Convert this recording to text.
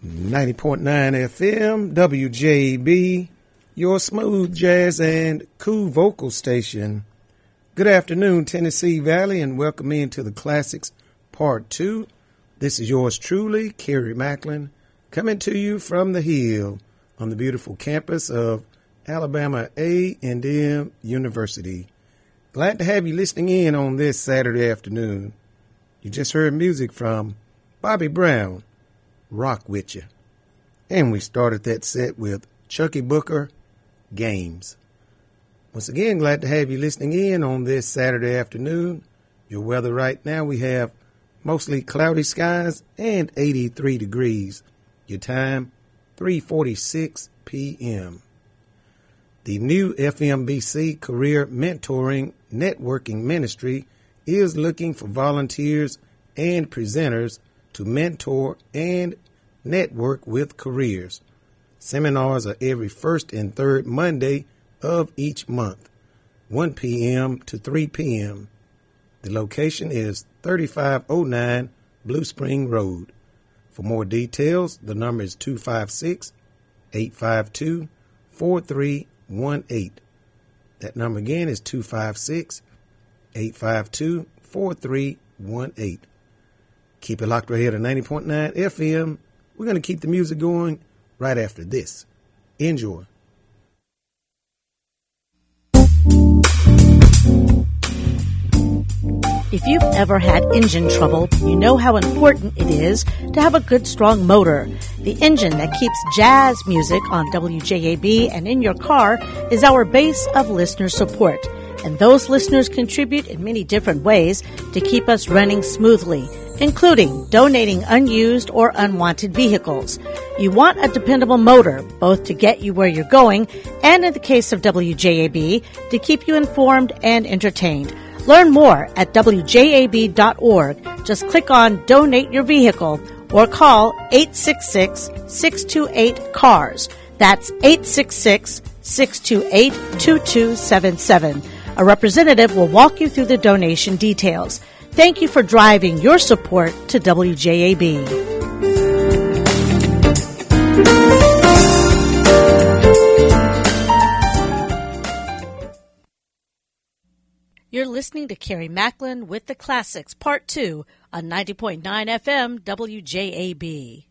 90.9 FM, WJB, your smooth jazz and cool vocal station. Good afternoon, Tennessee Valley, and welcome into the Classics Part 2. This is yours truly, Kerry Macklin, coming to you from the Hill on the beautiful campus of Alabama A&M University. Glad to have you listening in on this Saturday afternoon. You just heard music from Bobby Brown, Rock With You. And we started that set with Chucky Booker, Games. Once again, glad to have you listening in on this Saturday afternoon. Your weather right now, we have mostly cloudy skies and 83 degrees. Your time, 3:46 p.m. The new FMBC Career Mentoring Networking Ministry is looking for volunteers and presenters to mentor and network with careers. Seminars are every first and third Monday of each month, 1 p.m. to 3 p.m. The location is 3509 Blue Spring Road. For more details, the number is 256-852-4318. That number again is 256-852-4318. Keep it locked right here to 90.9 FM. We're going to keep the music going right after this. Enjoy. If you've ever had engine trouble, you know how important it is to have a good, strong motor. The engine that keeps jazz music on WJAB and in your car is our base of listener support. And those listeners contribute in many different ways to keep us running smoothly, including donating unused or unwanted vehicles. You want a dependable motor, both to get you where you're going and, in the case of WJAB, to keep you informed and entertained. Learn more at WJAB.org. Just click on Donate Your Vehicle or call 866-628-CARS. That's 866-628-2277. A representative will walk you through the donation details. Thank you for driving your support to WJAB. You're listening to Kerry Macklin with the Classics, Part 2 on 90.9 FM WJAB.